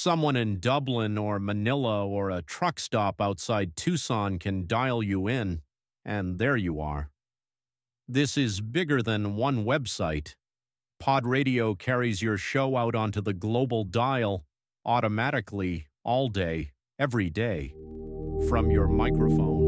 Someone in Dublin or Manila or a truck stop outside Tucson can dial you in, and there you are. This is bigger than one website. Pod Radio carries your show out onto the global dial automatically all day, every day, from your microphone.